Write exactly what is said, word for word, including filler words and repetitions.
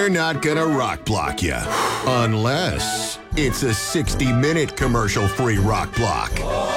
They're not gonna rock block you. Unless it's a sixty minute commercial-free rock block.